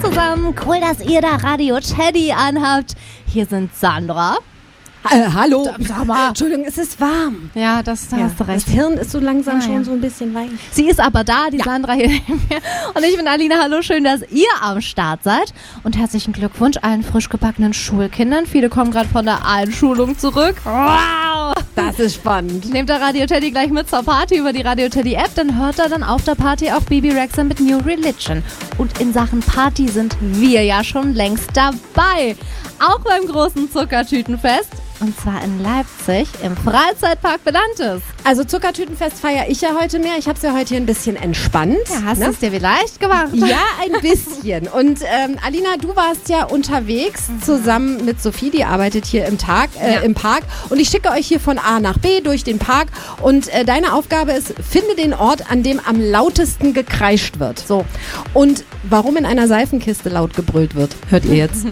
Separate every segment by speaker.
Speaker 1: zusammen, cool, dass ihr da Radio Teddy anhabt. Hier sind Sandra.
Speaker 2: Hallo.
Speaker 1: Sag mal.
Speaker 2: Entschuldigung, es ist warm.
Speaker 1: Ja, da hast du recht.
Speaker 2: Das Hirn ist so langsam schon so ein bisschen weich.
Speaker 1: Sie ist aber da, die Sandra hier neben mir. Und ich bin Alina. Hallo, schön, dass ihr am Start seid. Und herzlichen Glückwunsch allen frisch gebackenen Schulkindern. Viele kommen gerade von der Einschulung zurück. Wow!
Speaker 2: Das ist spannend.
Speaker 1: Nehmt der Radio Teddy gleich mit zur Party über die Radio Teddy App, dann hört er dann auf der Party auch Bebe Rexha mit New Religion. Und in Sachen Party sind wir ja schon längst dabei. Auch beim großen Zuckertütenfest. Und zwar in Leipzig im Freizeitpark Belantes.
Speaker 2: Also Zuckertütenfest feiere ich ja heute mehr. Ich habe es ja heute hier ein bisschen entspannt.
Speaker 1: Ja, hast du es dir vielleicht gemacht?
Speaker 2: Ja, ein bisschen. Und Alina, du warst ja unterwegs zusammen mit Sophie, die arbeitet hier im Park. Und ich schicke euch hier von A nach B durch den Park. Und deine Aufgabe ist, finde den Ort, an dem am lautesten gekreischt wird. So. Und warum in einer Seifenkiste laut gebrüllt wird, hört ihr jetzt.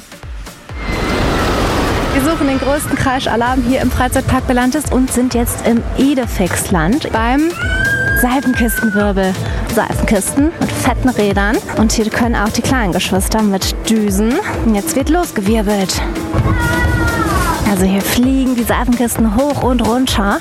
Speaker 1: Wir suchen den größten Kreischalarm hier im Freizeitpark Belantes und sind jetzt im Edefixland beim Seifenkistenwirbel. Seifenkisten mit fetten Rädern. Und hier können auch die kleinen Geschwister mit Düsen. Und jetzt wird losgewirbelt. Also hier fliegen die Seifenkisten hoch und runter.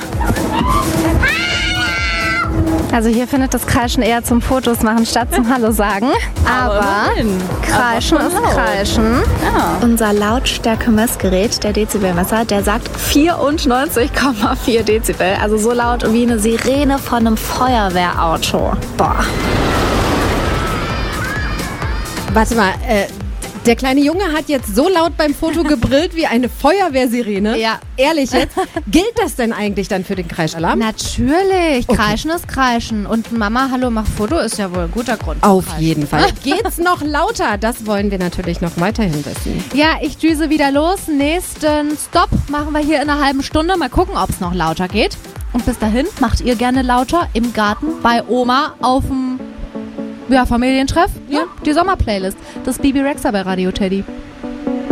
Speaker 1: Also hier findet das Kreischen eher zum Fotos machen statt zum Hallo sagen. Aber Kreischen ist Kreischen.
Speaker 3: Ja. Unser Lautstärke-Messgerät, der Dezibelmesser, der sagt 94,4 Dezibel. Also so laut wie eine Sirene von einem Feuerwehrauto. Boah.
Speaker 2: Warte mal, der kleine Junge hat jetzt so laut beim Foto gebrillt wie eine Feuerwehrsirene.
Speaker 1: Ja.
Speaker 2: Ehrlich jetzt? Gilt das denn eigentlich dann für den Kreischalarm?
Speaker 1: Natürlich,
Speaker 2: Okay.
Speaker 1: Kreischen ist Kreischen. Und Mama, Hallo, mach Foto ist ja wohl ein guter Grund.
Speaker 2: Auf jeden Fall. Geht's noch lauter? Das wollen wir natürlich noch weiterhin wissen.
Speaker 1: Ja, ich düse wieder los. Nächsten Stopp machen wir hier in einer halben Stunde. Mal gucken, ob es noch lauter geht. Und bis dahin macht ihr gerne lauter im Garten bei Oma auf dem Familientreff. Ja, die Sommerplaylist. Das Bebe Rexha bei Radio Teddy.